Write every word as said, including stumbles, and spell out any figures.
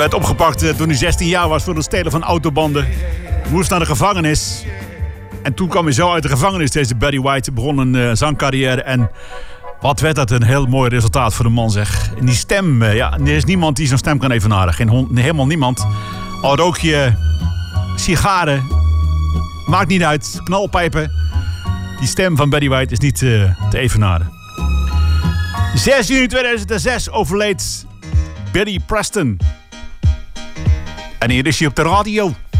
Hij werd opgepakt toen hij zestien jaar was voor het stelen van autobanden. Moest naar de gevangenis. En toen kwam hij zo uit de gevangenis. Deze Barry White begon een uh, zangcarrière. En wat werd dat een heel mooi resultaat voor de man, zeg. En die stem, uh, ja, er is niemand die zo'n stem kan evenaren. Geen hond, helemaal niemand. Al rook je sigaren. Maakt niet uit. Knalpijpen. Die stem van Barry White is niet uh, te evenaren. zes juni tweeduizend zes overleed Billy Preston. En hier is hij op de radio.